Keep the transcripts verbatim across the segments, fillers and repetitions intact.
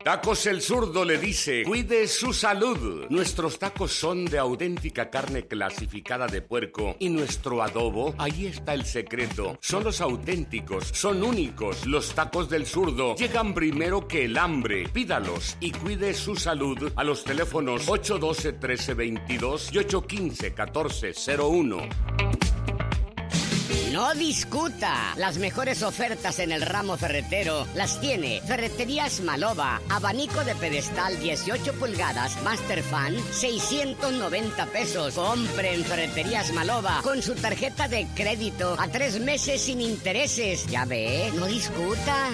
Tacos El Zurdo le dice, cuide su salud. Nuestros tacos son de auténtica carne clasificada de puerco y nuestro adobo, ahí está el secreto. Son los auténticos, son únicos. Los tacos del Zurdo llegan primero que el hambre. Pídalos y cuide su salud a los teléfonos ocho uno dos, uno tres dos dos y ocho uno cinco, uno cuatro cero uno. No discuta. Las mejores ofertas en el ramo ferretero las tiene Ferreterías Malova. Abanico de pedestal dieciocho pulgadas, Master Fan, seiscientos noventa pesos. Compre en Ferreterías Malova con su tarjeta de crédito a tres meses sin intereses. Ya ve, no discuta.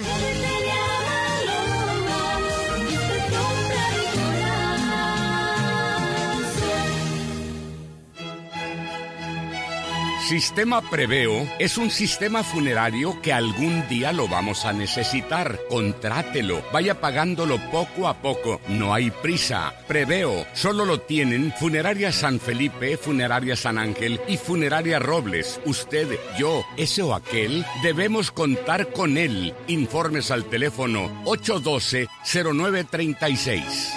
Sistema Preveo es un sistema funerario que algún día lo vamos a necesitar. Contrátelo, vaya pagándolo poco a poco. No hay prisa. Preveo solo lo tienen Funeraria San Felipe, Funeraria San Ángel y Funeraria Robles. Usted, yo, ese o aquel, debemos contar con él. Informes al teléfono ocho uno dos, cero nueve tres seis.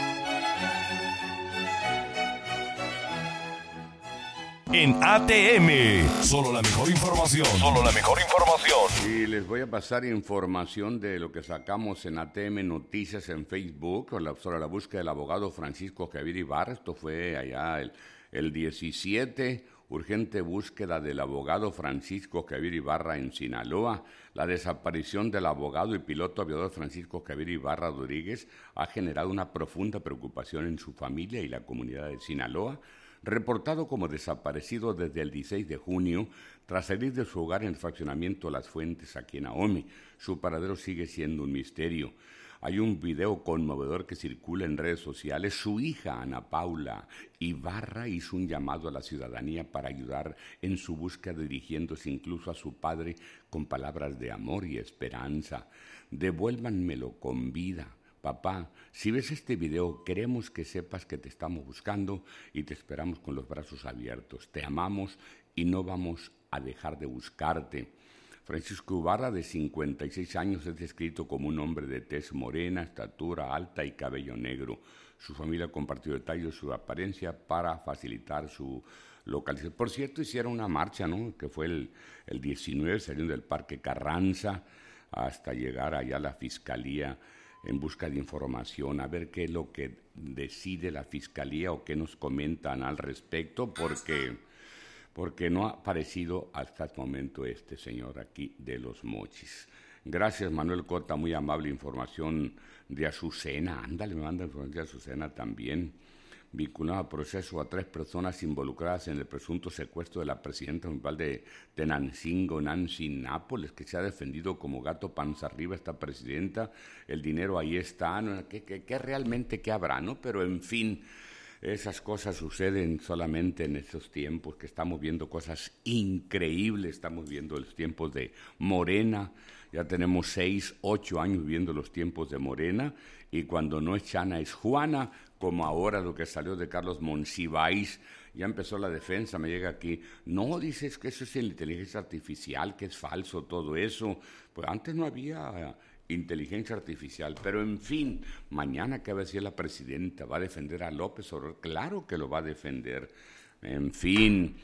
En A T M, solo la mejor información. Solo la mejor información. Y les voy a pasar información de lo que sacamos en A T M Noticias en Facebook sobre la búsqueda del abogado Francisco Javier Ibarra. Esto fue allá el, el diecisiete, urgente búsqueda del abogado Francisco Javier Ibarra en Sinaloa. La desaparición del abogado y piloto aviador Francisco Javier Ibarra Rodríguez ha generado una profunda preocupación en su familia y la comunidad de Sinaloa. Reportado como desaparecido desde el dieciséis de junio, tras salir de su hogar en el fraccionamiento Las Fuentes, aquí en Ahome. Su paradero sigue siendo un misterio. Hay un video conmovedor que circula en redes sociales. Su hija, Ana Paula Ibarra, hizo un llamado a la ciudadanía para ayudar en su búsqueda, dirigiéndose incluso a su padre con palabras de amor y esperanza. Devuélvanmelo con vida. Papá, si ves este video, queremos que sepas que te estamos buscando y te esperamos con los brazos abiertos. Te amamos y no vamos a dejar de buscarte. Francisco Ibarra, de cincuenta y seis años, es descrito como un hombre de tez morena, estatura alta y cabello negro. Su familia compartió detalles de su apariencia para facilitar su localización. Por cierto, hicieron una marcha, ¿no?, que fue el, el diecinueve, saliendo del Parque Carranza hasta llegar allá a la Fiscalía en busca de información, a ver qué es lo que decide la Fiscalía o qué nos comentan al respecto, porque, porque no ha aparecido hasta el momento este señor aquí de Los Mochis. Gracias, Manuel Cota, muy amable información de Azucena. Ándale, me manda información de Azucena también. Vinculado al proceso a tres personas involucradas en el presunto secuestro de la presidenta municipal de Tenancingo, Nancy Nápoles, que se ha defendido como gato panza arriba esta presidenta. El dinero ahí está, ¿no? ¿Qué, qué, qué realmente qué habrá, no? Pero en fin, esas cosas suceden solamente en estos tiempos, que estamos viendo cosas increíbles. Estamos viendo los tiempos de Morena. Ya tenemos seis, ocho años viviendo los tiempos de Morena, y cuando no es Chana es Juana, como ahora lo que salió de Carlos Monsiváis. Ya empezó la defensa, me llega aquí. No, dices que eso es inteligencia artificial, que es falso todo eso. Pues antes no había inteligencia artificial, pero en fin, mañana qué va a decir la presidenta, ¿va a defender a López Obrador? Claro que lo va a defender. En fin...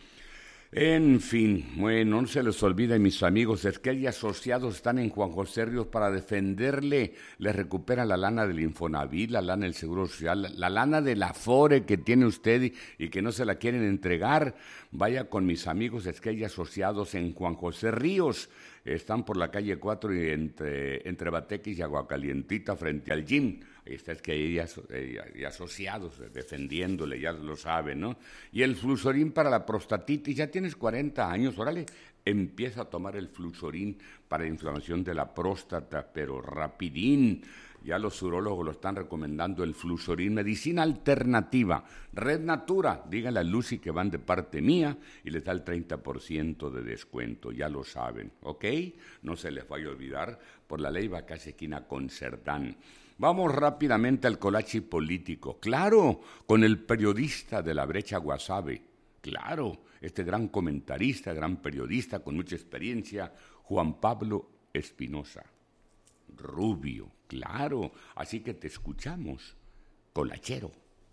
En fin, bueno, no se les olvide, mis amigos, Esquel y Asociados están en Juan José Ríos para defenderle. Les recuperan la lana del Infonavit, la lana del Seguro Social, la lana del Afore que tiene usted y, y que no se la quieren entregar. Vaya con mis amigos Esquel y Asociados en Juan José Ríos. Están por la calle cuatro y entre, entre Batequis y Aguacalientita, frente al gym. Ahí está, es que hay y asociados defendiéndole, ya lo saben, ¿no? Y el Fluxorín para la prostatitis, ya tienes cuarenta años, órale, empieza a tomar el Fluxorín para la inflamación de la próstata, pero rapidín. Ya los urólogos lo están recomendando, el Fluxorín, medicina alternativa. Red Natura, díganle a Lucy que van de parte mía y les da el treinta por ciento de descuento, ya lo saben, ¿ok? No se les vaya a olvidar, por la ley va casi esquina con Cerdán. Vamos rápidamente al colachi político. Claro, con el periodista de La Brecha Guasave. Claro, este gran comentarista, gran periodista con mucha experiencia, Juan Pablo Espinosa. Rubio, claro. Así que te escuchamos, Colachero.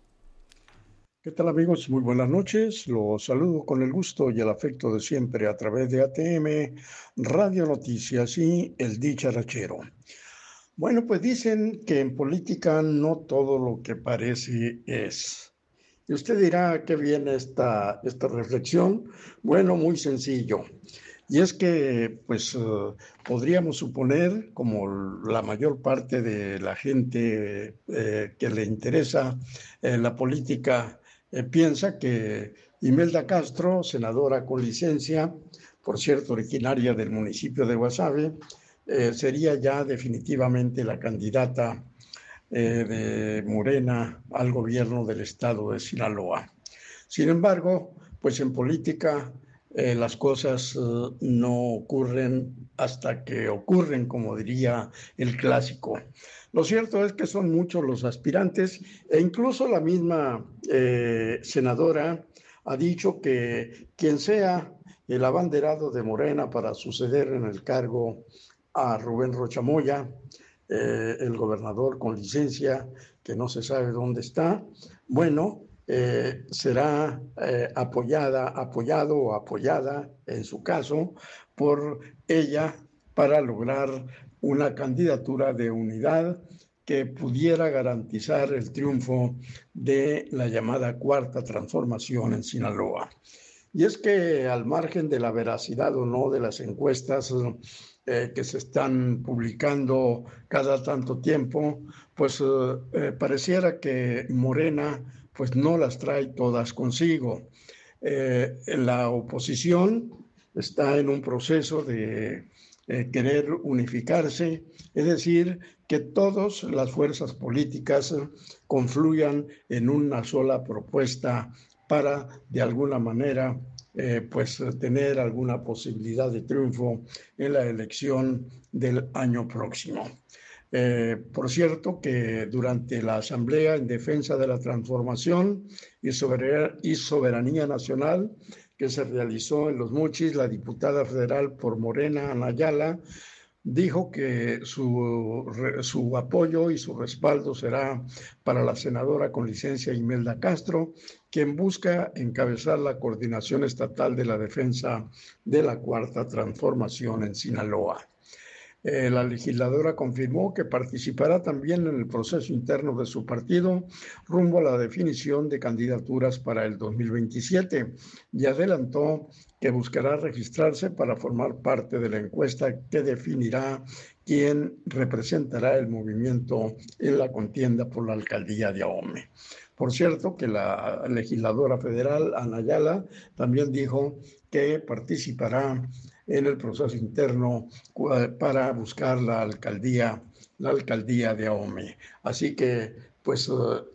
¿Qué tal, amigos? Muy buenas noches. Los saludo con el gusto y el afecto de siempre a través de A T M, Radio Noticias y El Dicharachero. Bueno, pues dicen que en política no todo lo que parece es. Y usted dirá, ¿a qué viene esta, esta reflexión? Bueno, muy sencillo. Y es que, pues, uh, podríamos suponer, como la mayor parte de la gente eh, que le interesa eh, la política, eh, piensa que Imelda Castro, senadora con licencia, por cierto, originaria del municipio de Guasave, eh, sería ya definitivamente la candidata eh, de Morena al gobierno del estado de Sinaloa. Sin embargo, pues en política eh, las cosas eh, no ocurren hasta que ocurren, como diría el clásico. Lo cierto es que son muchos los aspirantes e incluso la misma eh, senadora ha dicho que quien sea el abanderado de Morena para suceder en el cargo a Rubén Rocha Moya, eh, el gobernador con licencia, que no se sabe dónde está, bueno, eh, será eh, apoyada, apoyado o apoyada, en su caso, por ella para lograr una candidatura de unidad que pudiera garantizar el triunfo de la llamada Cuarta Transformación en Sinaloa. Y es que al margen de la veracidad o no de las encuestas eh, que se están publicando cada tanto tiempo, pues eh, pareciera que Morena pues no las trae todas consigo. Eh, la oposición está en un proceso de eh, querer unificarse, es decir, que todas las fuerzas políticas confluyan en una sola propuesta para, de alguna manera, eh, pues tener alguna posibilidad de triunfo en la elección del año próximo. Eh, por cierto, que durante la Asamblea en Defensa de la Transformación y Soberanía, y Soberanía Nacional que se realizó en Los Mochis, la diputada federal por Morena, Ana Ayala, dijo que su, su apoyo y su respaldo será para la senadora con licencia Imelda Castro, quien busca encabezar la coordinación estatal de la defensa de la Cuarta Transformación en Sinaloa. Eh, la legisladora confirmó que participará también en el proceso interno de su partido rumbo a la definición de candidaturas para el dos mil veintisiete y adelantó que buscará registrarse para formar parte de la encuesta que definirá quién representará el movimiento en la contienda por la alcaldía de Ahome. Por cierto, que la legisladora federal, Ana Ayala, también dijo que participará en el proceso interno para buscar la alcaldía, la alcaldía de Ahome. Así que, pues,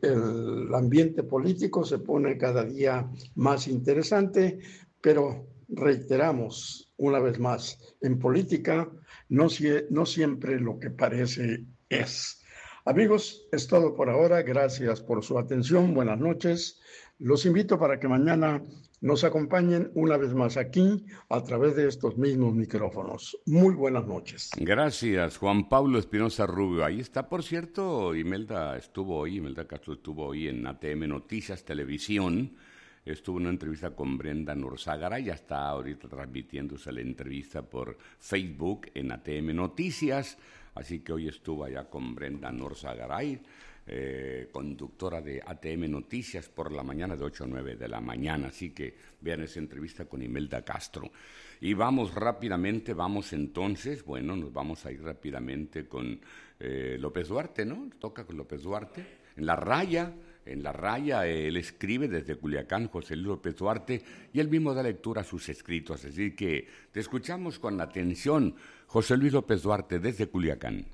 el ambiente político se pone cada día más interesante, pero reiteramos una vez más, en política no, no siempre lo que parece es. Amigos, es todo por ahora. Gracias por su atención. Buenas noches. Los invito para que mañana nos acompañen una vez más aquí a través de estos mismos micrófonos. Muy buenas noches. Gracias, Juan Pablo Espinosa Rubio. Ahí está, por cierto, Imelda estuvo hoy, Imelda Castro estuvo hoy en A T M Noticias Televisión. Estuvo en una entrevista con Brenda Norzágara, ya está ahorita transmitiéndose la entrevista por Facebook en A T M Noticias, así que hoy estuvo allá con Brenda Norzágaray, eh, conductora de A T M Noticias por la mañana de ocho a nueve de la mañana, así que vean esa entrevista con Imelda Castro. Y vamos rápidamente, vamos entonces, bueno, nos vamos a ir rápidamente con eh, López Duarte, ¿no? Toca con López Duarte, en La Raya. En La Raya, él escribe desde Culiacán, José Luis López Duarte, y él mismo da lectura a sus escritos. Así que te escuchamos con atención, José Luis López Duarte, desde Culiacán.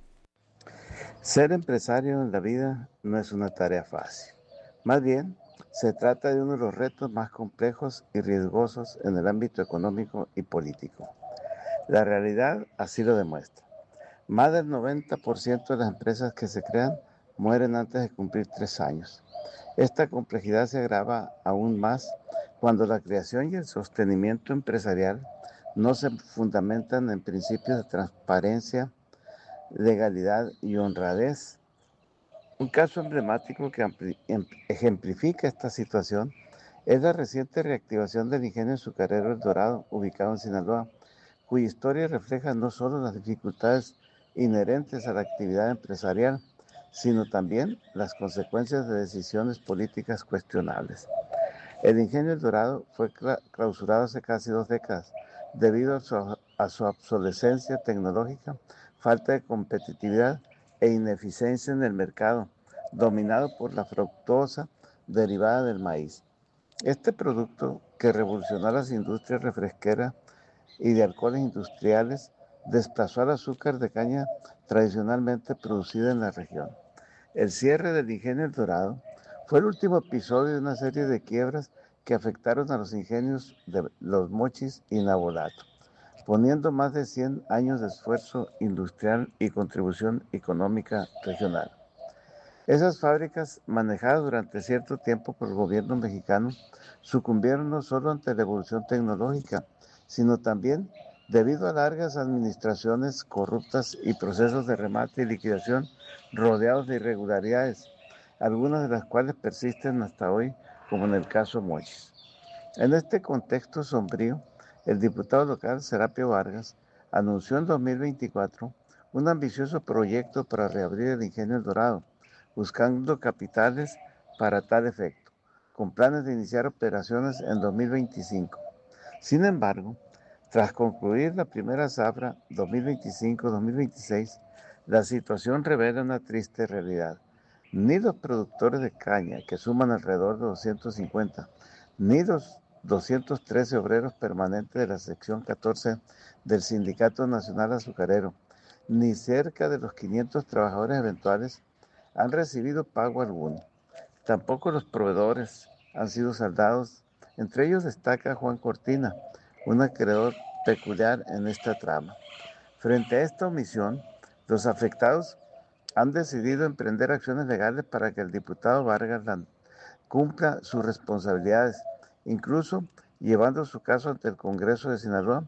Ser empresario en la vida no es una tarea fácil. Más bien, se trata de uno de los retos más complejos y riesgosos en el ámbito económico y político. La realidad así lo demuestra. Más del noventa por ciento de las empresas que se crean mueren antes de cumplir tres años. Esta complejidad se agrava aún más cuando la creación y el sostenimiento empresarial no se fundamentan en principios de transparencia, legalidad y honradez. Un caso emblemático que ampli- em- ejemplifica esta situación es la reciente reactivación del ingenio azucarero El Dorado, ubicado en Sinaloa, cuya historia refleja no solo las dificultades inherentes a la actividad empresarial, sino también las consecuencias de decisiones políticas cuestionables. El ingenio El Dorado fue cla- clausurado hace casi dos décadas debido a su, a su obsolescencia tecnológica, falta de competitividad e ineficiencia en el mercado, dominado por la fructosa derivada del maíz. Este producto, que revolucionó las industrias refresqueras y de alcoholes industriales, desplazó al azúcar de caña tradicionalmente producida en la región. El cierre del ingenio El Dorado fue el último episodio de una serie de quiebras que afectaron a los ingenios de Los Mochis y Navolato, poniendo más de cien años de esfuerzo industrial y contribución económica regional. Esas fábricas, manejadas durante cierto tiempo por el gobierno mexicano, sucumbieron no solo ante la evolución tecnológica, sino también debido a largas administraciones corruptas y procesos de remate y liquidación rodeados de irregularidades, algunas de las cuales persisten hasta hoy, como en el caso Mochis. En este contexto sombrío, el diputado local Serapio Vargas anunció en dos mil veinticuatro un ambicioso proyecto para reabrir el ingenio El Dorado, buscando capitales para tal efecto, con planes de iniciar operaciones en dos mil veinticinco. Sin embargo, tras concluir la primera zafra dos mil veinticinco-dos mil veintiséis, la situación revela una triste realidad. Ni los productores de caña, que suman alrededor de doscientos cincuenta, ni los doscientos trece obreros permanentes de la sección catorce del Sindicato Nacional Azucarero, ni cerca de los quinientos trabajadores eventuales han recibido pago alguno. Tampoco los proveedores han sido saldados. Entre ellos destaca Juan Cortina, un acreedor peculiar en esta trama. Frente a esta omisión, los afectados han decidido emprender acciones legales para que el diputado Vargas cumpla sus responsabilidades, incluso llevando su caso ante el Congreso de Sinaloa,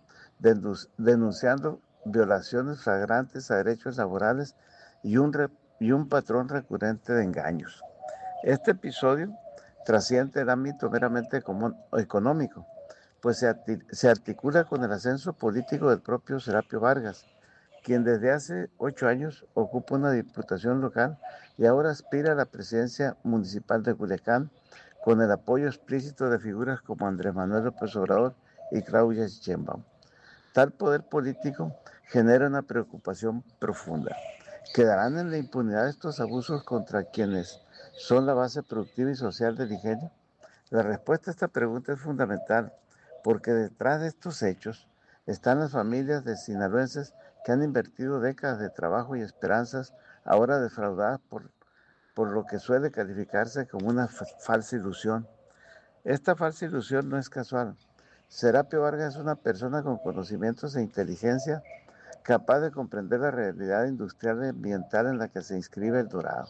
denunciando violaciones flagrantes a derechos laborales y un, re, y un patrón recurrente de engaños. Este episodio trasciende el ámbito meramente económico, pues se, se articula con el ascenso político del propio Serapio Vargas, quien desde hace ocho años ocupa una diputación local y ahora aspira a la presidencia municipal de Culiacán, con el apoyo explícito de figuras como Andrés Manuel López Obrador y Claudia Sheinbaum. Tal poder político genera una preocupación profunda. ¿Quedarán en la impunidad estos abusos contra quienes son la base productiva y social del ingenio? La respuesta a esta pregunta es fundamental, porque detrás de estos hechos están las familias de sinaloenses que han invertido décadas de trabajo y esperanzas, ahora defraudadas por, por lo que suele calificarse como una fa- falsa ilusión. Esta falsa ilusión no es casual. Serapio Vargas es una persona con conocimientos e inteligencia capaz de comprender la realidad industrial y ambiental en la que se inscribe El Dorado.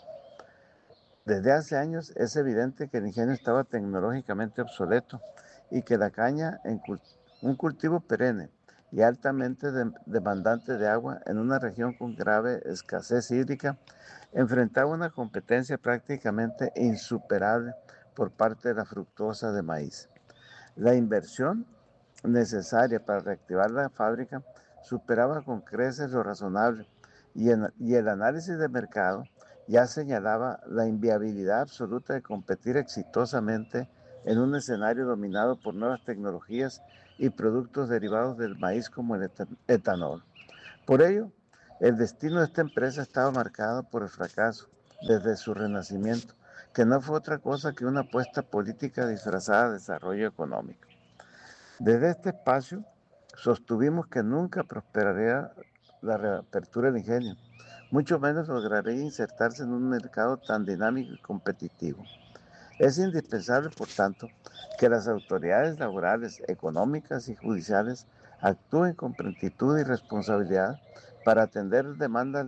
Desde hace años es evidente que el ingenio estaba tecnológicamente obsoleto y que la caña, en cult- un cultivo perenne y altamente de- demandante de agua en una región con grave escasez hídrica, enfrentaba una competencia prácticamente insuperable por parte de la fructosa de maíz. La inversión necesaria para reactivar la fábrica superaba con creces lo razonable y, en- y el análisis de mercado ya señalaba la inviabilidad absoluta de competir exitosamente en un escenario dominado por nuevas tecnologías y productos derivados del maíz como el eta- etanol. Por ello, el destino de esta empresa estaba marcado por el fracaso desde su renacimiento, que no fue otra cosa que una apuesta política disfrazada de desarrollo económico. Desde este espacio sostuvimos que nunca prosperaría la reapertura del ingenio, mucho menos lograría insertarse en un mercado tan dinámico y competitivo. Es indispensable, por tanto, que las autoridades laborales, económicas y judiciales actúen con prontitud y responsabilidad para atender demandas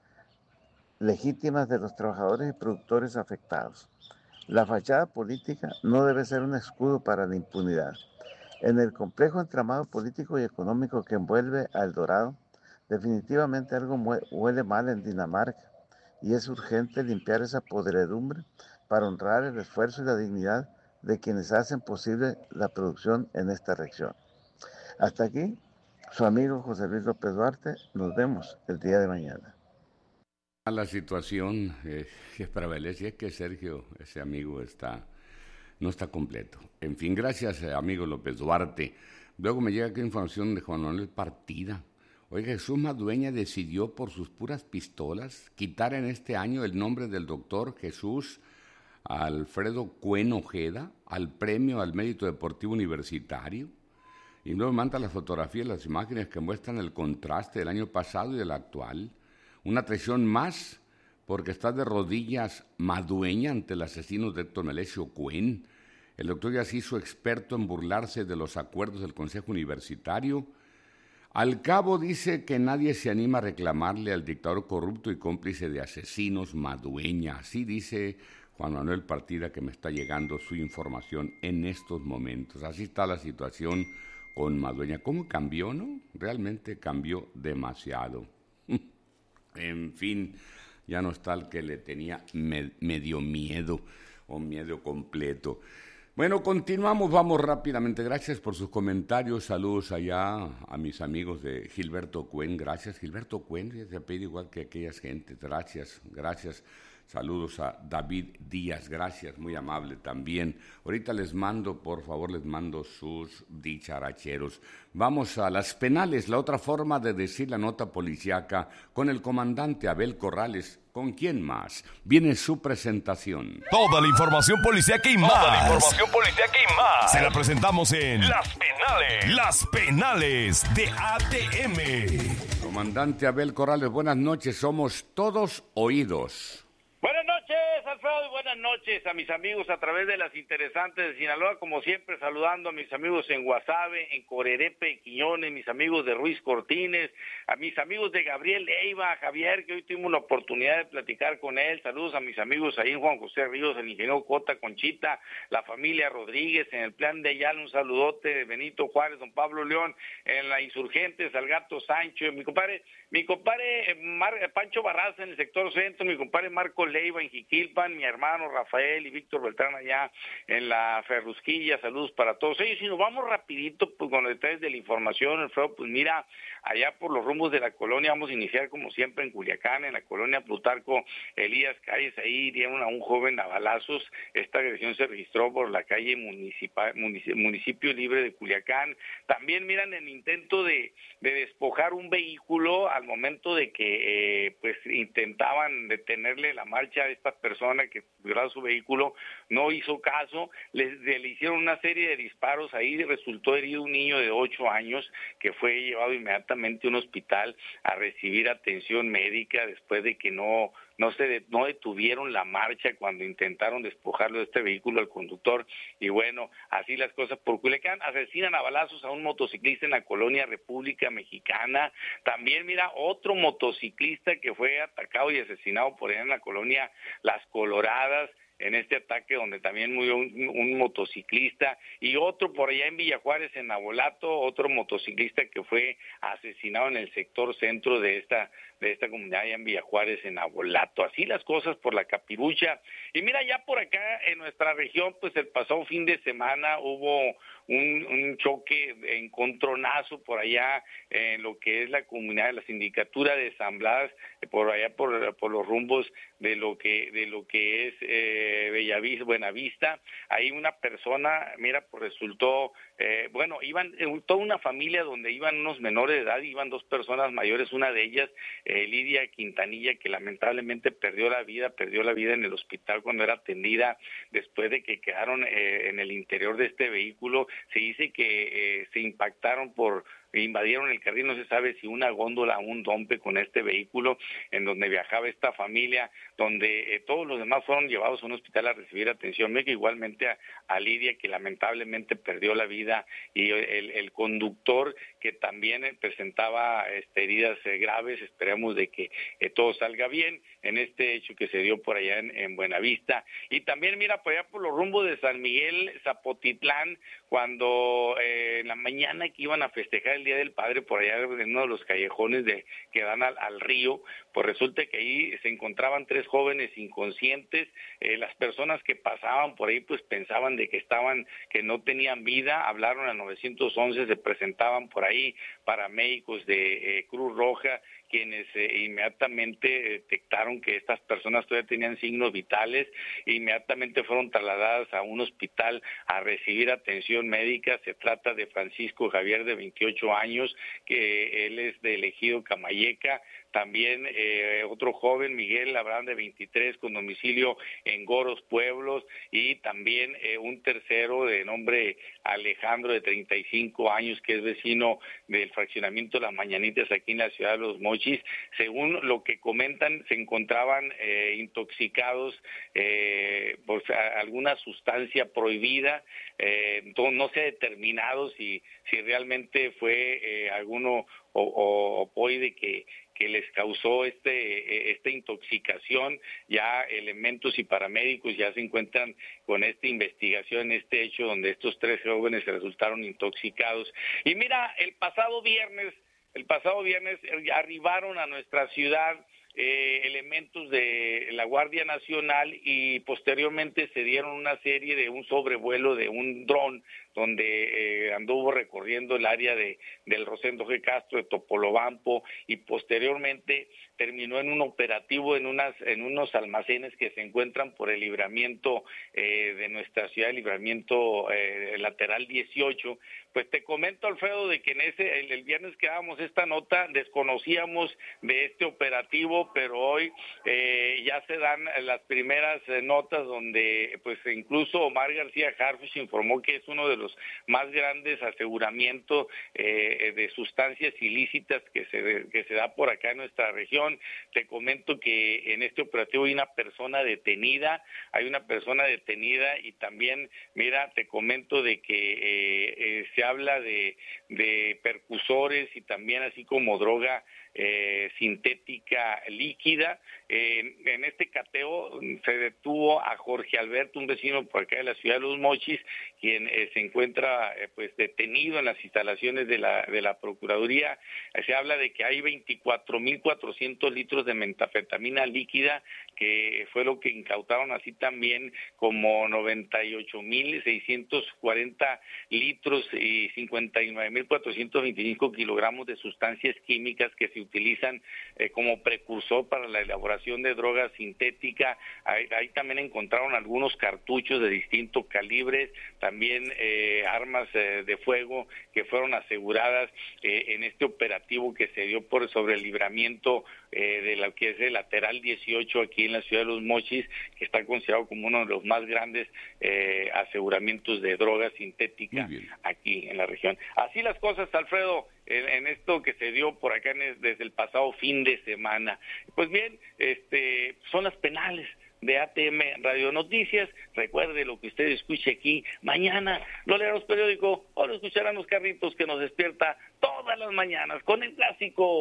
legítimas de los trabajadores y productores afectados. La fachada política no debe ser un escudo para la impunidad. En el complejo entramado político y económico que envuelve a El Dorado, Definitivamente algo huele mal en Dinamarca y es urgente limpiar esa podredumbre para honrar el esfuerzo y la dignidad de quienes hacen posible la producción en esta región. Hasta aquí, su amigo José Luis López Duarte. Nos vemos el día de mañana. La situación eh, es para valer, si es que Sergio, ese amigo, está no está completo. En fin, gracias, amigo López Duarte. Luego me llega aquí información de Juan Manuel Partida. Oiga, Jesús Madueña decidió por sus puras pistolas quitar en este año el nombre del doctor Jesús Alfredo Cuen Ojeda al premio al mérito deportivo universitario. Y luego manda las fotografías, las imágenes que muestran el contraste del año pasado y del actual. Una traición más porque está de rodillas Madueña ante el asesino de Héctor Melesio Cuen. El doctor ya se hizo experto en burlarse de los acuerdos del Consejo Universitario. Al cabo dice que nadie se anima a reclamarle al dictador corrupto y cómplice de asesinos Madueña. Así dice Juan Manuel Partida, que me está llegando su información en estos momentos. Así está la situación con Madueña. ¿Cómo cambió, no? Realmente cambió demasiado. En fin, ya no está el que le tenía med- medio miedo o miedo completo. Bueno, continuamos, vamos rápidamente. Gracias por sus comentarios. Saludos allá a mis amigos de Gilberto Cuen. Gracias, Gilberto Cuen, se pide igual que aquellas gentes. Gracias, gracias. Saludos a David Díaz, gracias, muy amable también. Ahorita les mando, por favor, les mando sus dicharacheros. Vamos a las penales, la otra forma de decir la nota policíaca, con el comandante Abel Corrales. ¿Con quién más? Viene su presentación. Toda la información policíaca y más. Toda la información policíaca y más. Se la presentamos en Las Penales. Las Penales de A T M. Comandante Abel Corrales, buenas noches, somos todos oídos. Buenas noches, Alfredo, y buenas noches a mis amigos a través de las interesantes de Sinaloa, como siempre saludando a mis amigos en Guasave, en Corerepe, Quiñones, mis amigos de Ruiz Cortines, a mis amigos de Gabriel Leiva, Javier, que hoy tuvimos la oportunidad de platicar con él, saludos a mis amigos ahí en Juan José Ríos, el ingeniero Cota, Conchita, la familia Rodríguez, en el Plan de Ayala, un saludote de Benito Juárez, don Pablo León, en la Insurgentes, al Gato Sancho, mi compadre, mi compadre Mar, Pancho Barraza en el sector centro, mi compadre Marco Leiva en Jiquilpan, mi hermano Rafael y Víctor Beltrán allá en la Ferrusquilla, saludos para todos ellos. Y nos vamos rapidito pues con los detalles de la información, Alfredo, pues mira, allá por los rumbos de la colonia, vamos a iniciar como siempre en Culiacán, en la colonia Plutarco Elías Calles, ahí dieron a un joven a balazos, esta agresión se registró por la calle municipal, municipio, municipio libre de Culiacán. También miran el intento de, de despojar un vehículo al momento de que eh, pues intentaban detenerle la marcha a esta persona que grabó su vehículo, no hizo caso, le, le hicieron una serie de disparos, ahí resultó herido un niño de ocho años que fue llevado inmediatamente a un hospital a recibir atención médica después de que no no se no detuvieron la marcha cuando intentaron despojarlo de este vehículo al conductor. Y bueno, así las cosas por Culiacán. Asesinan a balazos a un motociclista en la colonia República Mexicana. También mira, otro motociclista que fue atacado y asesinado por allá en la colonia Las Coloradas, en este ataque donde también murió un, un motociclista, y otro por allá en Villa Juárez, en Nabolato, otro motociclista que fue asesinado en el sector centro de esta de esta comunidad allá en Villa Juárez, en Nabolato. Así las cosas por la Capirucha. Y mira, ya por acá en nuestra región, pues el pasado fin de semana hubo un, un choque, encontronazo por allá en lo que es la comunidad de la sindicatura de San Blas, por allá por, por los rumbos de lo que de lo que es eh, Bellavista, Buenavista. Ahí una persona, mira, pues resultó, eh, bueno, iban eh, toda una familia donde iban unos menores de edad, iban dos personas mayores, una de ellas, eh, Lidia Quintanilla, que lamentablemente perdió la vida, perdió la vida en el hospital cuando era atendida después de que quedaron eh, en el interior de este vehículo. Se dice que eh, se impactaron por invadieron el carril, no se sabe si una góndola o un dompe con este vehículo en donde viajaba esta familia, donde eh, todos los demás fueron llevados a un hospital a recibir atención médica, igualmente a, a Lidia, que lamentablemente perdió la vida, y el, el conductor, que también eh, presentaba este, heridas eh, graves. Esperemos de que eh, todo salga bien en este hecho que se dio por allá en, en Buenavista. Y también mira, por allá por los rumbos de San Miguel, Zapotitlán, cuando eh, en la mañana que iban a festejar el el Día del Padre por allá en uno de los callejones de que dan al, al río, pues resulta que ahí se encontraban tres jóvenes inconscientes. Eh, las personas que pasaban por ahí pues pensaban de que estaban, que no tenían vida, hablaron a nueve once, se presentaban por ahí paramédicos de eh, Cruz Roja, quienes eh, inmediatamente detectaron que estas personas todavía tenían signos vitales, e inmediatamente fueron trasladadas a un hospital a recibir atención médica. Se trata de Francisco Javier, de veintiocho años, que él es de Ejido Camayeca. También eh, otro joven, Miguel Abraham, de veintitrés, con domicilio en Goros, Pueblos, y también eh, un tercero de nombre Alejandro, de treinta y cinco años, que es vecino del fraccionamiento Las Mañanitas aquí en la ciudad de Los Mochis. Según lo que comentan, se encontraban eh, intoxicados eh, por alguna sustancia prohibida. Eh, entonces no se ha determinado si, si realmente fue eh, alguno o, o opoide que que les causó este esta intoxicación. Ya elementos y paramédicos ya se encuentran con esta investigación, este hecho donde estos tres jóvenes resultaron intoxicados. Y mira, el pasado viernes, el pasado viernes arribaron a nuestra ciudad Eh, elementos de la Guardia Nacional y posteriormente se dieron una serie de un sobrevuelo de un dron donde eh, anduvo recorriendo el área de del Rosendo G. Castro, de Topolobampo, y posteriormente terminó en un operativo en unas en unos almacenes que se encuentran por el libramiento eh, de nuestra ciudad, el libramiento eh, lateral dieciocho. Pues te comento, Alfredo, de que en ese el, el viernes que dábamos esta nota desconocíamos de este operativo, pero hoy eh, ya se dan las primeras eh, notas donde pues incluso Omar García Harfuch informó que es uno de los más grandes aseguramientos eh, de sustancias ilícitas que se que se da por acá en nuestra región. Te comento que en este operativo hay una persona detenida, hay una persona detenida y también, mira, te comento de que eh, eh, se habla de, de percusores y también así como droga eh, sintética líquida. Eh, en este cateo se detuvo a Jorge Alberto, un vecino por acá de la ciudad de Los Mochis, quien eh, se encuentra eh, pues detenido en las instalaciones de la de la Procuraduría. Eh, se habla de que hay veinticuatro mil cuatrocientos litros de metanfetamina líquida, que fue lo que incautaron, así también como noventa y ocho mil seiscientos cuarenta litros y cincuenta y nueve mil cuatrocientos veinticinco kilogramos de sustancias químicas que se utilizan eh, como precursor para la elaboración de droga sintética. Ahí, ahí también encontraron algunos cartuchos de distintos calibres, también eh, armas eh, de fuego que fueron aseguradas eh, en este operativo que se dio por sobre el libramiento eh, de lo que es el lateral dieciocho aquí en la ciudad de Los Mochis, que está considerado como uno de los más grandes eh, aseguramientos de droga sintética aquí en la región. Así las cosas, Alfredo, en, en esto que se dio por acá en, desde el pasado fin de semana. Pues bien, este son las penales de A T M Radio Noticias. Recuerde lo que usted escuche aquí mañana, lo leerá los periódicos o lo escucharán los carritos que nos despierta todas las mañanas con el clásico.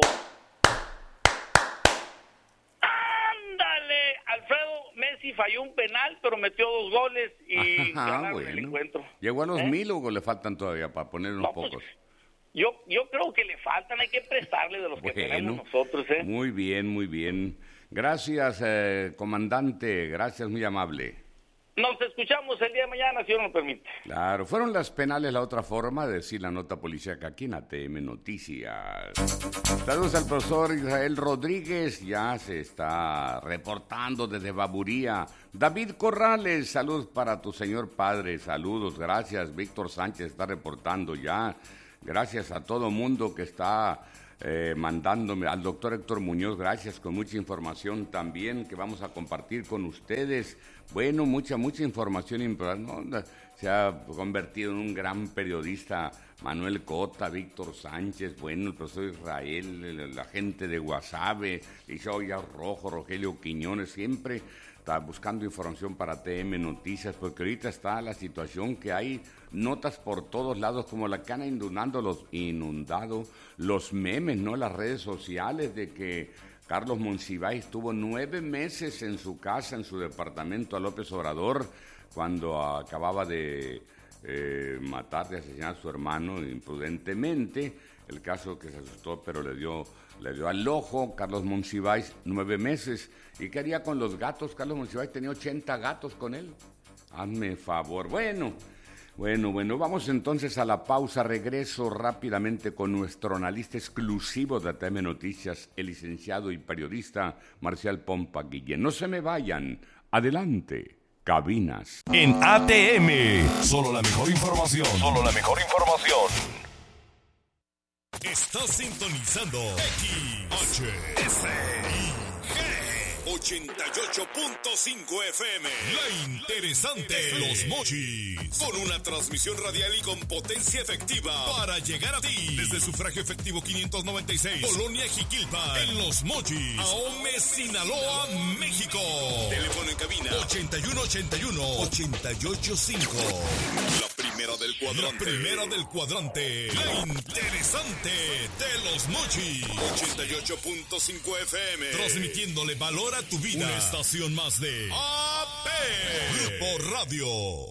¡Ándale! Alfredo, Messi falló un penal, pero metió dos goles y Ajá, ganaron bueno. el encuentro. ¿Llegó a los ¿Eh? mil o le faltan todavía para poner unos No, pues, pocos? Yo, yo creo que le faltan, hay que prestarle de los que Bueno, tenemos nosotros, ¿eh? Muy bien, muy bien. Gracias, eh, comandante, gracias, muy amable. Nos escuchamos el día de mañana, si Dios nos permite. Claro, fueron las penales la otra forma de decir la nota policíaca aquí en A T M Noticias. Saludos al profesor Israel Rodríguez, ya se está reportando desde Baburía. David Corrales, saludos para tu señor padre, saludos, gracias. Víctor Sánchez está reportando ya. Gracias a todo mundo que está eh, mandándome, al doctor Héctor Muñoz, gracias, con mucha información también que vamos a compartir con ustedes. Bueno, mucha, mucha información, ¿no? Se ha convertido en un gran periodista Manuel Cota, Víctor Sánchez, bueno, el profesor Israel, la gente de Guasave, Isauya Rojo, Rogelio Quiñones, siempre está buscando información para T M Noticias, porque ahorita está la situación que hay notas por todos lados, como la que han inundando los, inundado los memes, ¿no? Las redes sociales de que Carlos Monsiváis estuvo nueve meses en su casa, en su departamento a López Obrador, cuando acababa de eh, matar, de asesinar a su hermano imprudentemente. el caso que se asustó, pero le dio, le dio al ojo. Carlos Monsiváis, nueve meses. ¿Y qué haría con los gatos? Carlos Monsiváis tenía ochenta gatos con él. Hazme favor. Bueno, bueno, bueno, vamos entonces a la pausa. Regreso rápidamente con nuestro analista exclusivo de A T M Noticias, el licenciado y periodista Marcial Pompa Guillén. No se me vayan. Adelante. Cabinas. En A T M, solo la mejor información. Solo la mejor información. Estás sintonizando X H S I G ochenta y ocho punto cinco F M. La interesante Los Mochis. Con una transmisión radial y con potencia efectiva para llegar a ti. Desde sufragio efectivo quinientos noventa y seis, Colonia Jiquilpan, en Los Mochis, Ahome, Sinaloa, México. Teléfono en cabina ochenta y uno ochenta y uno ochenta y ocho cinco. La primera del cuadrante. La primera del cuadrante. La interesante de Los Mochis. ochenta y ocho punto cinco F M. Transmitiéndole valor a tu vida. Una estación más de A P Grupo Radio.